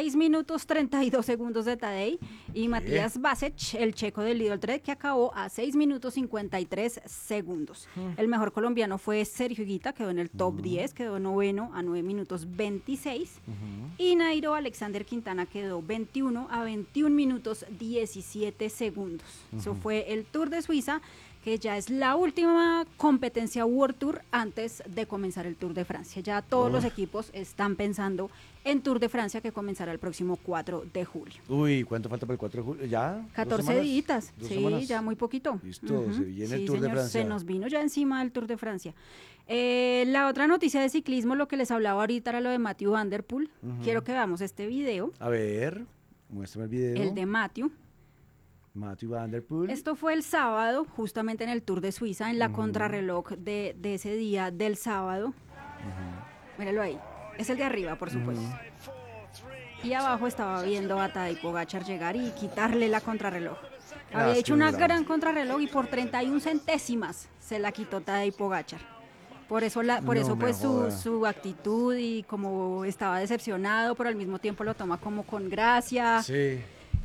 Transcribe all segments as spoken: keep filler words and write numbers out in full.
seis minutos treinta y dos segundos de Tadej y Matías Basech, el checo del Lidl Trek, que acabó a seis minutos cincuenta y tres segundos. Uh-huh. El mejor colombiano fue Sergio Higuita, quedó en el top uh-huh. diez, quedó noveno a nueve minutos veintiséis. Uh-huh. Y Nairo Alexander Quintana quedó veintiuno a veintiún minutos diecisiete segundos. Uh-huh. Eso fue el Tour de Suiza, que ya es la última competencia World Tour antes de comenzar el Tour de Francia. Ya todos oh. los equipos están pensando en Tour de Francia, que comenzará el próximo cuatro de julio. Uy, ¿cuánto falta para el cuatro de julio? ¿Ya? catorce días, sí, semanas? Ya muy poquito. Listo, uh-huh. se viene sí, el Tour señor, de Francia. Se nos vino ya encima el Tour de Francia. Eh, la otra noticia de ciclismo, lo que les hablaba ahorita, era lo de Mathieu van der Poel. Uh-huh. Quiero que veamos este video. A ver, muéstrame el video. El de Mathieu. Mathieu van der Poel. Esto fue el sábado, justamente en el Tour de Suiza, en la uh-huh. contrarreloj de, de ese día del sábado. Uh-huh. Míralo ahí. Es el de arriba, por supuesto. Uh-huh. Y abajo estaba viendo a Tadej Pogačar llegar y quitarle la contrarreloj. Ah, Había hecho una gran contrarreloj y por treinta y una centésimas se la quitó Tadej Pogačar. Por eso, la, por no eso pues su, su actitud y como estaba decepcionado, pero al mismo tiempo lo toma como con gracia. Sí.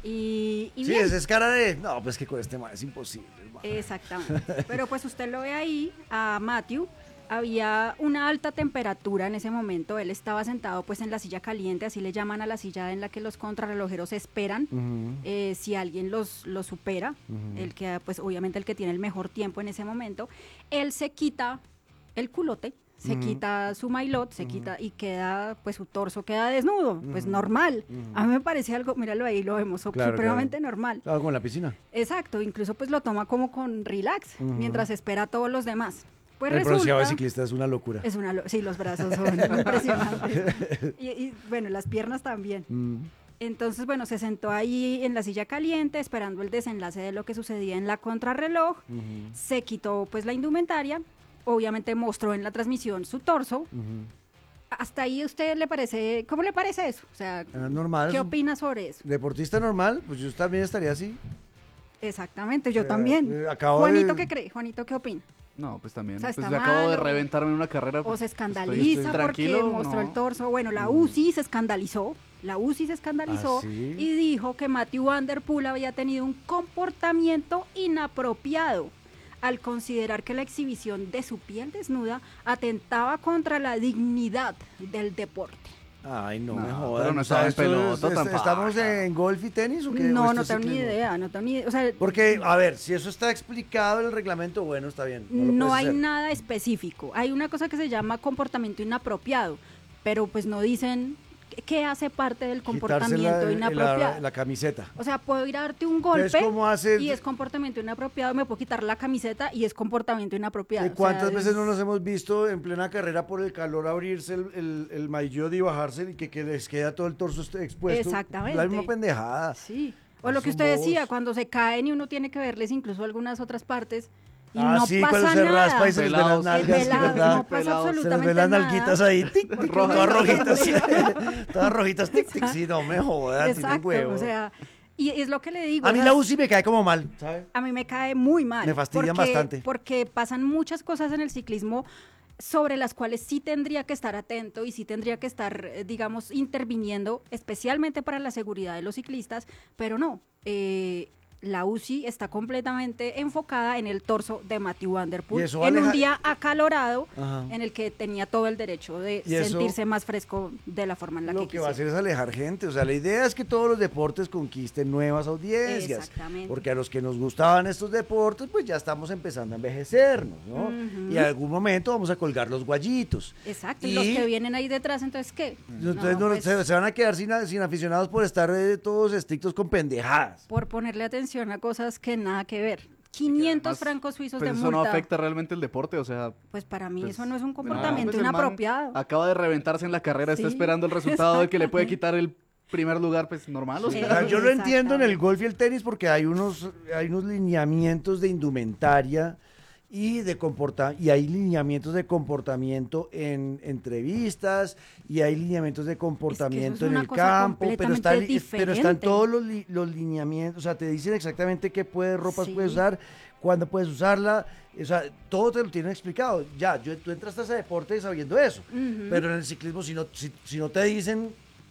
Y, y sí, bien. Esa es cara de, no, pues que con este man es imposible. Man. Exactamente, pero pues usted lo ve ahí, a Mathieu, había una alta temperatura en ese momento, él estaba sentado pues en la silla caliente, así le llaman a la silla en la que los contrarrelojeros esperan, uh-huh. eh, si alguien los, los supera, uh-huh. el que pues obviamente el que tiene el mejor tiempo en ese momento, él se quita el culote, se uh-huh. quita su maillot, se uh-huh. quita y queda, pues su torso queda desnudo, uh-huh. pues normal. Uh-huh. A mí me parece algo, míralo ahí, lo vemos claro, supremamente claro. normal. Claro, como en la piscina. Exacto, incluso pues lo toma como con relax, uh-huh. mientras espera a todos los demás. Pues el resulta, bronceado de ciclista es una locura. Es una lo- sí, los brazos son impresionantes. Y, y bueno, las piernas también. Uh-huh. Entonces, bueno, se sentó ahí en la silla caliente esperando el desenlace de lo que sucedía en la contrarreloj, uh-huh. se quitó pues la indumentaria. Obviamente mostró en la transmisión su torso. Uh-huh. Hasta ahí, ¿a usted le parece, cómo le parece eso? O sea, ah, normal. ¿Qué opina sobre eso? Deportista normal, pues yo también estaría así. Exactamente, yo eh, también. Eh, acabo Juanito, de... ¿qué cree? Juanito, ¿qué opina? No, pues también. O sea, pues mal, acabo de o, reventarme en una carrera. O se escandaliza estoy, estoy porque mostró no. el torso. Bueno, la U C I se escandalizó. La U C I se escandalizó ¿Ah, sí? y dijo que Mathieu van der Poel había tenido un comportamiento inapropiado al considerar que la exhibición de su piel desnuda atentaba contra la dignidad del deporte. Ay, no, no me jodas. jodas. No estaba en pelota tampoco. ¿Estamos en golf y tenis o qué? No, ¿O no esto tengo ni idea, no tengo ni idea. O sea, porque, a ver, si eso está explicado en el reglamento, bueno, está bien. No, no hay hacer. nada específico. Hay una cosa que se llama comportamiento inapropiado, pero pues no dicen qué hace parte del comportamiento la, inapropiado. La, la camiseta. O sea, puedo ir a darte un golpe hace... y es comportamiento inapropiado, me puedo quitar la camiseta y es comportamiento inapropiado. ¿Cuántas o sea, veces es... no nos hemos visto en plena carrera por el calor abrirse el, el, el maillot y bajarse y que, que les queda todo el torso expuesto? Exactamente. La misma pendejada. Sí. O lo que usted bobos. decía, cuando se caen y uno tiene que verles incluso algunas otras partes. Y ah, no sí, pasa cuando se nada. raspa y se les ven las nalgas, pelado, sí, ¿verdad? no pasa Pelados. absolutamente se les ven las nada. nalguitas ahí, tic, tic, todas rojitas, todas rojitas, tic, tic, sí, no me jodas, tiene huevo. O sea, y es lo que le digo. A mí la U C I me cae como mal, ¿sabe? A mí me cae muy mal. Me fastidian porque, bastante. Porque pasan muchas cosas en el ciclismo sobre las cuales sí tendría que estar atento y sí tendría que estar, eh, digamos, interviniendo, especialmente para la seguridad de los ciclistas, pero no, eh, la U C I está completamente enfocada en el torso de Mathieu van der Poel, en aleja... un día acalorado, Ajá. en el que tenía todo el derecho de sentirse más fresco de la forma en la lo que que quisiera. va a hacer es alejar gente, o sea, la idea es que todos los deportes conquisten nuevas audiencias, Exactamente. porque a los que nos gustaban estos deportes, pues ya estamos empezando a envejecernos, ¿no? Uh-huh. Y en algún momento vamos a colgar los guayitos. Exacto, y, y los que vienen ahí detrás, entonces, ¿qué? Entonces no, no, pues, se, se van a quedar sin, sin aficionados por estar eh, todos estrictos con pendejadas. Por ponerle atención a cosas que nada que ver. quinientos Además, francos suizos pues de eso multa. no afecta realmente el deporte, o sea... Pues para mí pues, eso no es un comportamiento no, pues inapropiado. Acaba de reventarse en la carrera, sí, está esperando el resultado de que le puede quitar el primer lugar, pues normal. O sea. Sí, yo lo entiendo en el golf y el tenis porque hay unos, hay unos lineamientos de indumentaria y de comporta y hay lineamientos de comportamiento en entrevistas y hay lineamientos de comportamiento es que en el campo, pero están, diferente. pero están todos los, li, los lineamientos, o sea, te dicen exactamente qué puedes, ropas sí. puedes usar, cuándo puedes usarla, o sea, todo te lo tienen explicado. Ya, yo, tú entraste a ese deporte sabiendo eso, uh-huh. pero en el ciclismo si no, si, si no te dicen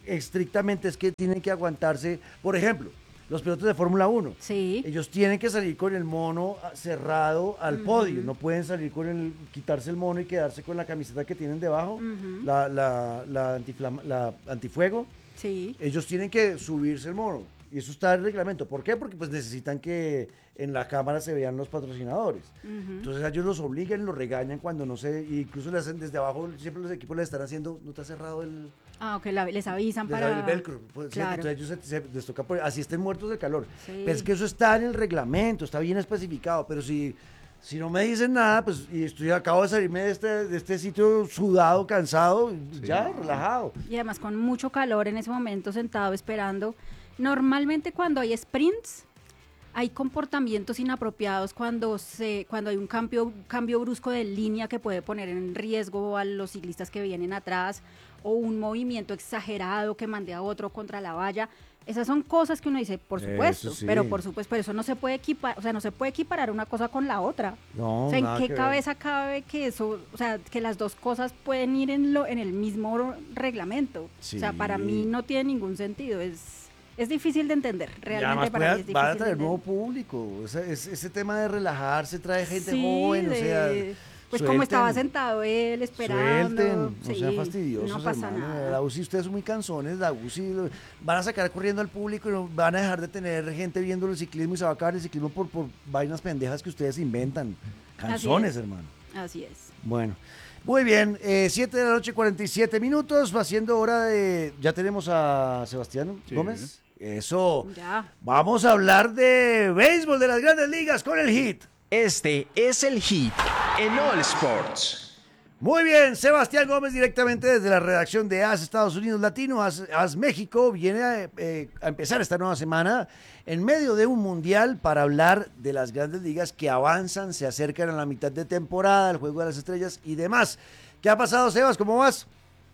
estrictamente es que tienen que aguantarse, por ejemplo, los pilotos de Fórmula uno. Sí. Ellos tienen que salir con el mono cerrado al Uh-huh. podio, no pueden salir con el, quitarse el mono y quedarse con la camiseta que tienen debajo, Uh-huh. la, la, la, antiflama, la antifuego. Sí. Ellos tienen que subirse el mono. Y eso está en el reglamento. ¿Por qué? Porque pues necesitan que en la cámara se vean los patrocinadores. Uh-huh. Entonces ellos los obligan y los regañan cuando no se... Incluso le hacen desde abajo, siempre los equipos le están haciendo, no te ha cerrado el... Ah, ok, la- les avisan les para... abre el velcro. Pues, ¿cierto? Claro. Entonces ellos se, se- les toca poner- así estén muertos de calor. Sí. Pero es que eso está en el reglamento, está bien especificado. Pero si, si no me dicen nada, pues y estoy acabo de salirme de este, de este sitio sudado, cansado, ya, relajado. Y además con mucho calor en ese momento sentado esperando. Normalmente cuando hay sprints hay comportamientos inapropiados cuando se cuando hay un cambio cambio brusco de línea que puede poner en riesgo a los ciclistas que vienen atrás o un movimiento exagerado que mande a otro contra la valla. Esas son cosas que uno dice, por supuesto, Eso sí. pero por supuesto, pero eso no se puede equiparar, o sea, no se puede equiparar una cosa con la otra. No, O sea, ¿en nada qué que ver. cabeza cabe que eso, o sea, que las dos cosas pueden ir en lo en el mismo reglamento? Sí. O sea, para mí no tiene ningún sentido, es es difícil de entender, Y realmente además para puede- mí es difícil van a de traer entender. nuevo público. Ese, ese- ese tema de relajarse trae gente Sí, joven, o de- sea. pues como estaba suelten, sentado él esperando, Suelten, no sí, sean fastidiosos, no pasa hermano. nada. La U C I, ustedes son muy cansones, la U C I lo- van a sacar corriendo al público y no, van a dejar de tener gente viendo el ciclismo y se va a acabar el ciclismo por, por vainas pendejas que ustedes inventan. Cansones, es. hermano. Así es. Bueno, muy bien, eh, siete de la noche, cuarenta y siete minutos, va siendo hora de... ¿Ya tenemos a Sebastián Sí. Gómez? Eso. Ya. Vamos a hablar de béisbol de las grandes ligas con el hit. Este es el hit en All Sports. Muy bien, Sebastián Gómez directamente desde la redacción de A S Estados Unidos Latino, A S, A S México, viene a, eh, a empezar esta nueva semana en medio de un mundial para hablar de las grandes ligas que avanzan, se acercan a la mitad de temporada, el juego de las estrellas y demás. ¿Qué ha pasado, Sebas? ¿Cómo vas?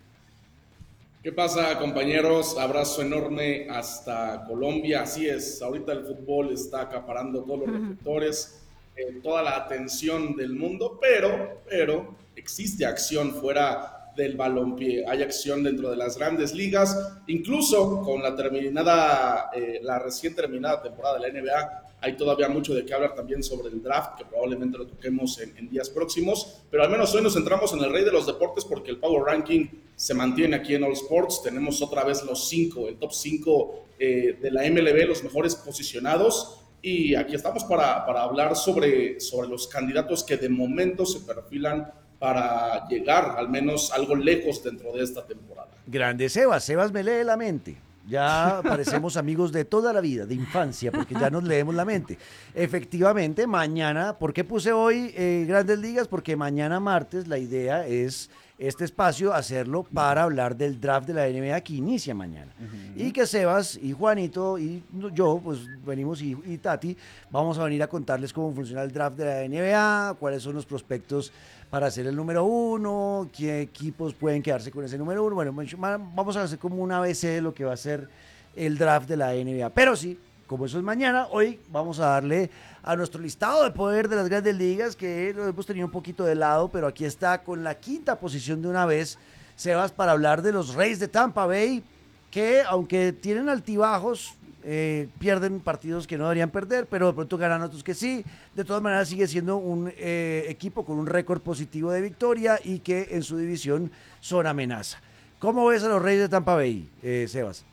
¿Qué pasa, compañeros? Abrazo enorme hasta Colombia. Así es, ahorita el fútbol está acaparando todos los reflectores, eh, toda la atención del mundo, pero, pero existe acción fuera del balompié. Hay acción dentro de las grandes ligas, incluso con la terminada, eh, la recién terminada temporada de la N B A. Hay todavía mucho de qué hablar también sobre el draft, que probablemente lo toquemos en, en días próximos, pero al menos hoy nos centramos en el rey de los deportes porque el Power Ranking se mantiene aquí en All Sports. Tenemos otra vez los cinco, el top cinco eh, de la M L B, los mejores posicionados, y aquí estamos para, para hablar sobre, sobre los candidatos que de momento se perfilan para llegar al menos algo lejos dentro de esta temporada. Grande Sebas, Sebas me lee la mente. Ya parecemos amigos de toda la vida, de infancia, porque ya nos leemos la mente. Efectivamente, mañana, ¿por qué puse hoy eh, Grandes Ligas? Porque mañana martes la idea es este espacio hacerlo para hablar del draft de la N B A que inicia mañana. Uh-huh. Y que Sebas y Juanito y yo, pues venimos y, y Tati, vamos a venir a contarles cómo funciona el draft de la N B A, cuáles son los prospectos para ser el número uno, qué equipos pueden quedarse con ese número uno. Bueno, vamos a hacer como un A B C de lo que va a ser el draft de la N B A. Pero sí, como eso es mañana, hoy vamos a darle a nuestro listado de poder de las grandes ligas, que lo hemos tenido un poquito de lado, pero aquí está con la quinta posición de una vez, Sebas, para hablar de los Rays de Tampa Bay, que aunque tienen altibajos, Eh, pierden partidos que no deberían perder, pero de pronto ganan otros que sí. De todas maneras sigue siendo un eh, equipo con un récord positivo de victoria y que en su división son amenaza. ¿Cómo ves a los Reyes de Tampa Bay, eh, Sebas?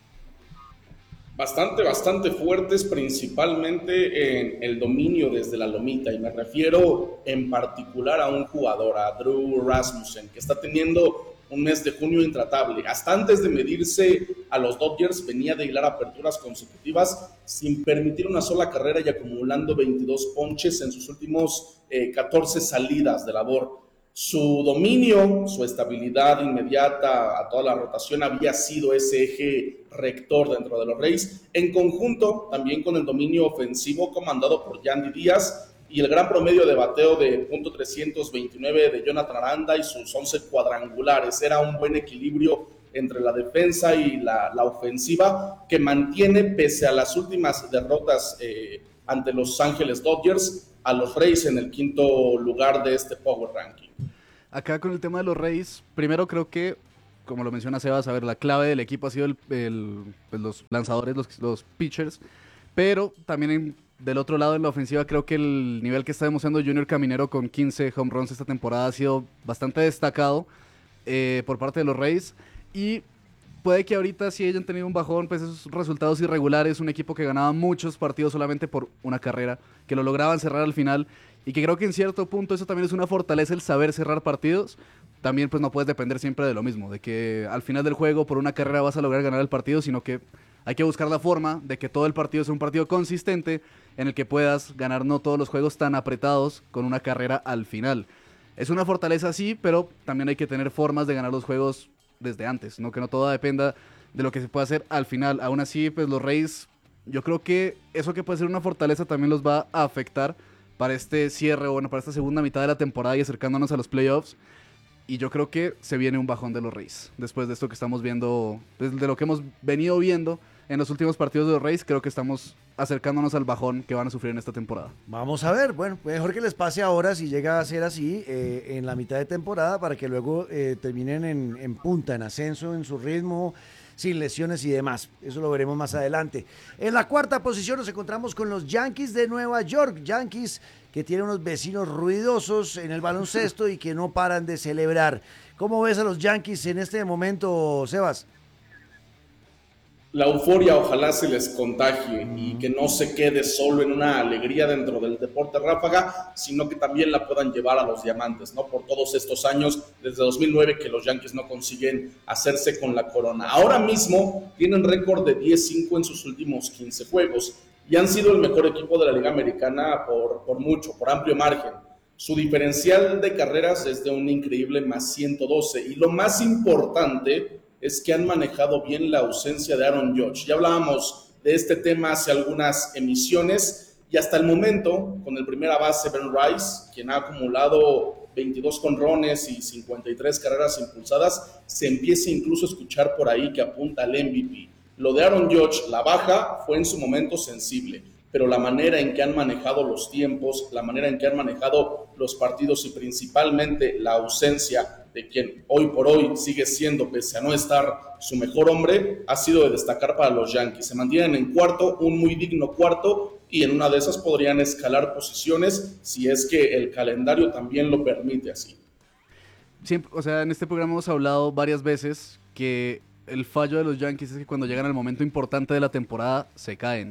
Bastante, bastante fuertes, principalmente en el dominio desde la lomita, y me refiero en particular a un jugador, a Drew Rasmussen, que está teniendo un mes de junio intratable. Hasta antes de medirse a los Dodgers, venía de hilar aperturas consecutivas sin permitir una sola carrera y acumulando veintidós ponches en sus últimos eh, catorce salidas de labor. Su dominio, su estabilidad inmediata a toda la rotación había sido ese eje rector dentro de los Rays, en conjunto también con el dominio ofensivo comandado por Yandy Díaz y el gran promedio de bateo de punto trescientos veintinueve de Jonathan Aranda y sus once cuadrangulares. Era un buen equilibrio entre la defensa y la, la ofensiva que mantiene, pese a las últimas derrotas eh, ante Los Ángeles Dodgers, a los Rays en el quinto lugar de este Power Ranking. Acá con el tema de los Rays, primero creo que como lo menciona Sebas, a ver, la clave del equipo ha sido el, el, pues los lanzadores, los, los pitchers, pero también en, del otro lado en la ofensiva creo que el nivel que está demostrando Junior Caminero con quince home runs esta temporada ha sido bastante destacado eh, por parte de los Rays, y puede que ahorita sí hayan tenido un bajón, pues esos resultados irregulares, un equipo que ganaba muchos partidos solamente por una carrera, que lo lograban cerrar al final, y que creo que en cierto punto eso también es una fortaleza, el saber cerrar partidos. También pues no puedes depender siempre de lo mismo, de que al final del juego por una carrera vas a lograr ganar el partido, sino que hay que buscar la forma de que todo el partido sea un partido consistente en el que puedas ganar no todos los juegos tan apretados con una carrera al final. Es una fortaleza sí, pero también hay que tener formas de ganar los juegos desde antes, ¿no? Que no todo dependa de lo que se pueda hacer al final. Aún así, pues los Rays, yo creo que eso que puede ser una fortaleza también los va a afectar para este cierre, o bueno, para esta segunda mitad de la temporada y acercándonos a los playoffs. Y yo creo que se viene un bajón de los Rays. Después de esto que estamos viendo, de lo que hemos venido viendo en los últimos partidos de los Rays, creo que estamos acercándonos al bajón que van a sufrir en esta temporada. Vamos a ver, bueno, mejor que les pase ahora si llega a ser así eh, en la mitad de temporada para que luego eh, terminen en, en punta, en ascenso, en su ritmo, sin lesiones y demás. Eso lo veremos más adelante. En la cuarta posición nos encontramos con los Yankees de Nueva York. Yankees que tienen unos vecinos ruidosos en el baloncesto y que no paran de celebrar. ¿Cómo ves a los Yankees en este momento, Sebas? La euforia ojalá se les contagie y que no se quede solo en una alegría dentro del deporte ráfaga, sino que también la puedan llevar a los diamantes, ¿no? Por todos estos años, desde dos mil nueve, que los Yankees no consiguen hacerse con la corona. Ahora mismo tienen récord de diez cinco en sus últimos quince juegos y han sido el mejor equipo de la Liga Americana por, por mucho, por amplio margen. Su diferencial de carreras es de un increíble más ciento doce y lo más importante es que han manejado bien la ausencia de Aaron Judge. Ya hablábamos de este tema hace algunas emisiones y hasta el momento, con el primera base Ben Rice, quien ha acumulado veintidós jonrones y cincuenta y tres carreras impulsadas, se empieza incluso a escuchar por ahí que apunta al M V P. Lo de Aaron Judge, la baja, fue en su momento sensible, pero la manera en que han manejado los tiempos, la manera en que han manejado los partidos y principalmente la ausencia de quien hoy por hoy sigue siendo, pese a no estar su mejor hombre, ha sido de destacar para los Yankees. Se mantienen en cuarto, un muy digno cuarto, y en una de esas podrían escalar posiciones si es que el calendario también lo permite así. Siempre, o sea, en este programa hemos hablado varias veces que el fallo de los Yankees es que cuando llegan al momento importante de la temporada se caen.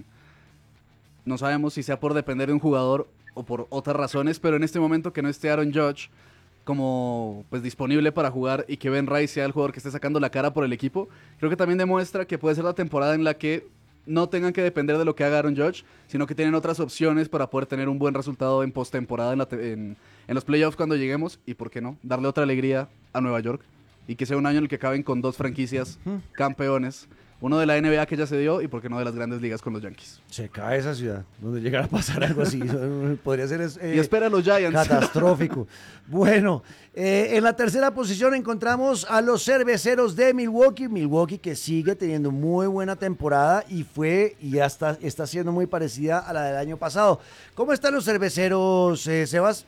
No sabemos si sea por depender de un jugador o por otras razones, pero en este momento que no esté Aaron Judge como pues disponible para jugar y que Ben Rice sea el jugador que esté sacando la cara por el equipo, creo que también demuestra que puede ser la temporada en la que no tengan que depender de lo que haga Aaron Judge, sino que tienen otras opciones para poder tener un buen resultado en postemporada en, la te- en, en los playoffs cuando lleguemos, y por qué no, darle otra alegría a Nueva York y que sea un año en el que acaben con dos franquicias campeones. Uno de la N B A que ya se dio y por qué no de las grandes ligas con los Yankees. Se cae esa ciudad, donde llegara a pasar algo así. Podría ser eh, y espera a los Giants. Catastrófico. Bueno, eh, en la tercera posición encontramos a los cerveceros de Milwaukee. Milwaukee que sigue teniendo muy buena temporada y fue y ya está, está siendo muy parecida a la del año pasado. ¿Cómo están los cerveceros, eh, Sebas?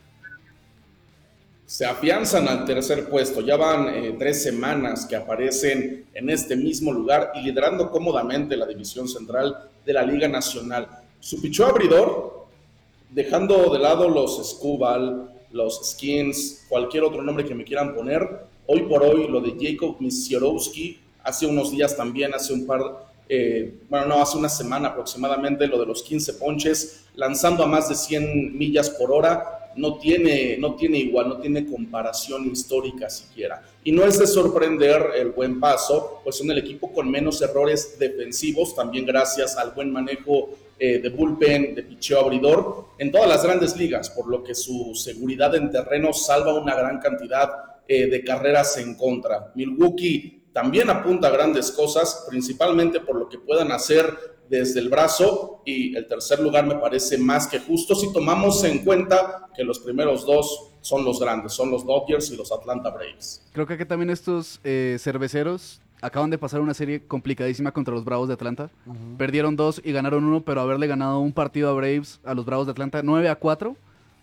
Se afianzan al tercer puesto, ya van eh, tres semanas que aparecen en este mismo lugar y liderando cómodamente la división central de la Liga Nacional. Su pichó abridor, dejando de lado los Skubal, los Skins, cualquier otro nombre que me quieran poner, hoy por hoy lo de Jacob Misiorowski, hace unos días también, hace un par, eh, bueno no, hace una semana aproximadamente, lo de los quince ponches, lanzando a más de cien millas por hora, no tiene, no tiene igual, no tiene comparación histórica siquiera. Y no es de sorprender el buen paso, pues son el equipo con menos errores defensivos, también gracias al buen manejo eh, de bullpen, de picheo abridor, en todas las grandes ligas, por lo que su seguridad en terreno salva una gran cantidad eh, de carreras en contra. Milwaukee también apunta a grandes cosas, principalmente por lo que puedan hacer desde el brazo, y el tercer lugar me parece más que justo si tomamos en cuenta que los primeros dos son los grandes, son los Dodgers y los Atlanta Braves. Creo que aquí también estos eh, cerveceros acaban de pasar una serie complicadísima contra los Bravos de Atlanta. Uh-huh. Perdieron dos y ganaron uno, pero haberle ganado un partido a Braves, a los Bravos de Atlanta, nueve a cuatro,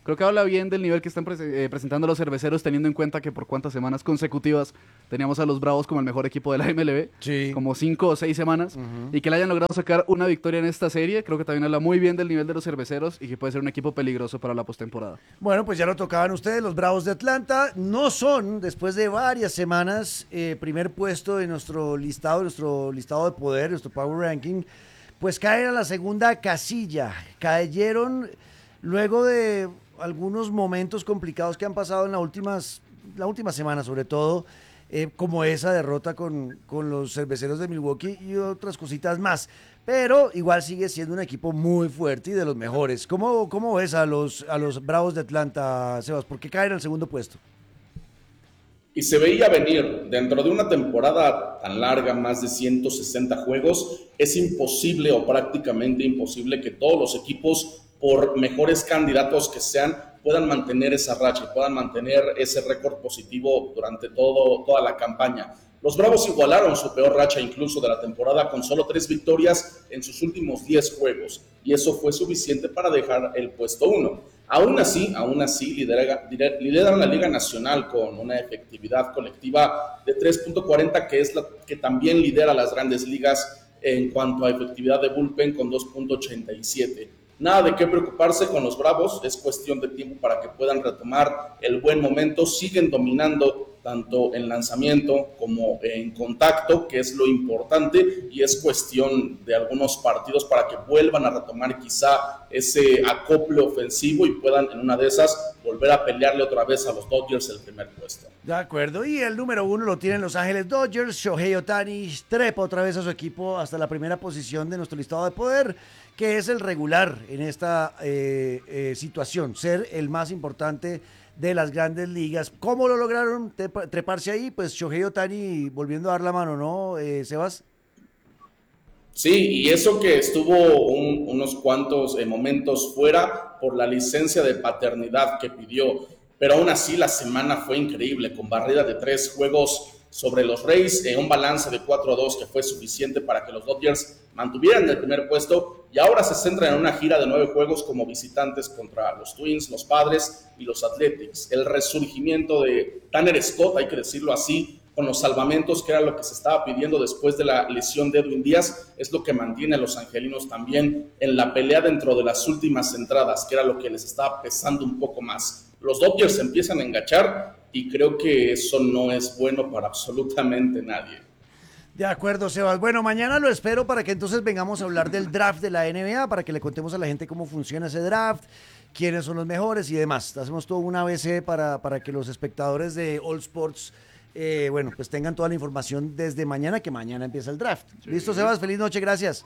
Creo que habla bien del nivel que están prese- eh, presentando los cerveceros, teniendo en cuenta que por cuántas semanas consecutivas teníamos a los Bravos como el mejor equipo de la M L B, Sí. como cinco o seis semanas, Ujú. y que le hayan logrado sacar una victoria en esta serie, creo que también habla muy bien del nivel de los cerveceros y que puede ser un equipo peligroso para la postemporada. Bueno, pues ya lo tocaban ustedes, los Bravos de Atlanta. No son, después de varias semanas, eh, primer puesto en nuestro listado, nuestro listado de poder, nuestro Power Ranking, pues caen a la segunda casilla. Cayeron luego de algunos momentos complicados que han pasado en las últimas, la última semana, sobre todo, eh, como esa derrota con, con los cerveceros de Milwaukee y otras cositas más. Pero igual sigue siendo un equipo muy fuerte y de los mejores. ¿Cómo, cómo ves a los, a los Bravos de Atlanta, Sebas? ¿Por qué caen al segundo puesto? Y se veía venir, dentro de una temporada tan larga, más de ciento sesenta juegos, es imposible o prácticamente imposible que todos los equipos, por mejores candidatos que sean, puedan mantener esa racha y puedan mantener ese récord positivo durante todo, toda la campaña. Los Bravos igualaron su peor racha incluso de la temporada con solo tres victorias en sus últimos diez juegos, y eso fue suficiente para dejar el puesto uno. Aún así, aún así lidera, lideran la Liga Nacional con una efectividad colectiva de tres punto cuarenta, que es la que también lidera las grandes ligas en cuanto a efectividad de bullpen con dos punto ochenta y siete. Nada de qué preocuparse con los Bravos, es cuestión de tiempo para que puedan retomar el buen momento. Siguen dominando tanto en lanzamiento como en contacto, que es lo importante, y es cuestión de algunos partidos para que vuelvan a retomar quizá ese acople ofensivo y puedan en una de esas volver a pelearle otra vez a los Dodgers el primer puesto. De acuerdo, y el número uno lo tienen Los Ángeles Dodgers. Shohei Ohtani trepa otra vez a su equipo hasta la primera posición de nuestro listado de poder, que es el regular en esta eh, eh, situación, ser el más importante de las grandes ligas. ¿Cómo lo lograron treparse ahí? Pues Shohei Ohtani volviendo a dar la mano, ¿no, eh, Sebas? Sí, y eso que estuvo un, unos cuantos eh, momentos fuera por la licencia de paternidad que pidió, pero aún así la semana fue increíble, con barrida de tres juegos sobre los Rays, eh, un balance de cuatro a dos que fue suficiente para que los Dodgers mantuvieran el primer puesto, y ahora se centran en una gira de nueve juegos como visitantes contra los Twins, los Padres y los Athletics. El resurgimiento de Tanner Scott, hay que decirlo así, con los salvamentos, que era lo que se estaba pidiendo después de la lesión de Edwin Díaz, es lo que mantiene a los angelinos también en la pelea dentro de las últimas entradas, que era lo que les estaba pesando un poco más. Los Dodgers se empiezan a enganchar y creo que eso no es bueno para absolutamente nadie. De acuerdo, Sebas. Bueno, mañana lo espero para que entonces vengamos a hablar del draft de la N B A, para que le contemos a la gente cómo funciona ese draft, quiénes son los mejores y demás. Hacemos todo un A B C para, para que los espectadores de All Sports, eh, bueno, pues tengan toda la información desde mañana, que mañana empieza el draft. Sí. ¿Listo, Sebas? Feliz noche, gracias.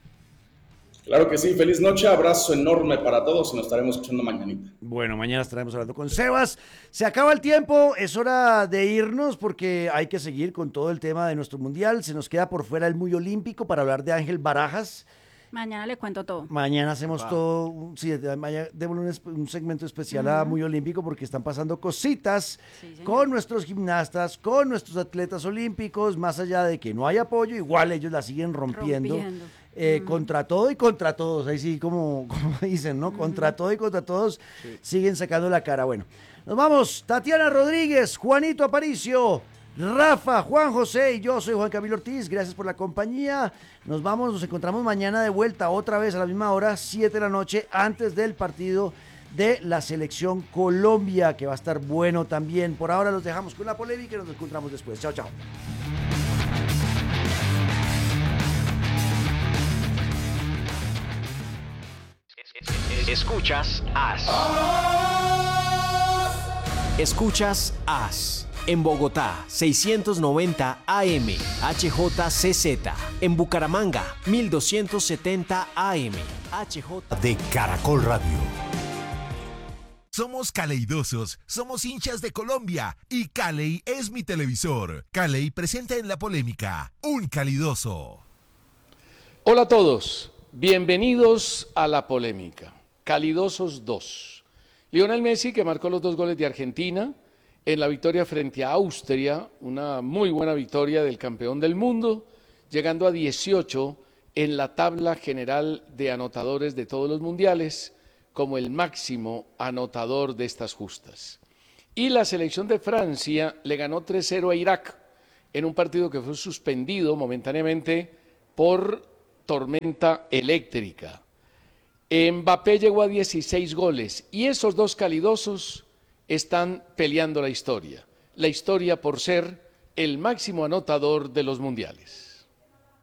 Claro que sí, feliz noche, abrazo enorme para todos y nos estaremos escuchando mañanita. Bueno, mañana estaremos hablando con Sebas. Se acaba el tiempo, es hora de irnos porque hay que seguir con todo el tema de nuestro mundial. Se nos queda por fuera el muy olímpico para hablar de Ángel Barajas. Mañana le cuento todo. Mañana hacemos wow. todo, sí, mañana démosle un, un segmento especial uh-huh. a Muy Olímpico porque están pasando cositas sí, con nuestros gimnastas, con nuestros atletas olímpicos, más allá de que no hay apoyo, igual ellos la siguen rompiendo. rompiendo. Eh, uh-huh. Contra todo y contra todos, ahí sí como, como dicen, ¿no? Uh-huh. Contra todo y contra todos sí. siguen sacando la cara. Bueno, nos vamos, Tatiana Rodríguez, Juanito Aparicio, Rafa, Juan José y yo soy Juan Camilo Ortiz, gracias por la compañía. Nos vamos, nos encontramos mañana de vuelta otra vez a la misma hora, siete de la noche, antes del partido de la selección Colombia, que va a estar bueno también. Por ahora los dejamos con la polémica y nos encontramos después. Chao, chao. Escuchas As. Escuchas As. En Bogotá, seiscientos noventa A M, H J C Z. En Bucaramanga, mil doscientos setenta A M, H J de Caracol Radio. Somos caleidosos, somos hinchas de Colombia y Caley es mi televisor. Caley presenta en la polémica Un Calidoso. Hola a todos, bienvenidos a la polémica. Calidosos dos. Lionel Messi, que marcó los dos goles de Argentina en la victoria frente a Austria, una muy buena victoria del campeón del mundo, llegando a dieciocho en la tabla general de anotadores de todos los mundiales, como el máximo anotador de estas justas. Y la selección de Francia le ganó tres cero a Irak en un partido que fue suspendido momentáneamente por tormenta eléctrica. Mbappé llegó a dieciséis goles y esos dos calidosos están peleando la historia. La historia por ser el máximo anotador de los mundiales.